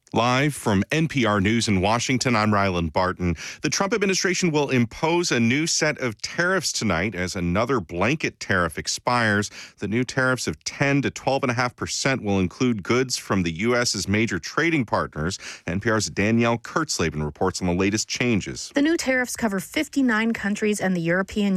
Live from NPR News in Washington, I'm Ryland Barton. The Trump administration will impose a new set of tariffs tonight as another blanket tariff expires. The new tariffs of 10 to 12.5% will include goods from the U.S.'s major trading partners. NPR's Danielle Kurtzleben reports on the latest changes. The new tariffs cover 59 countries and the European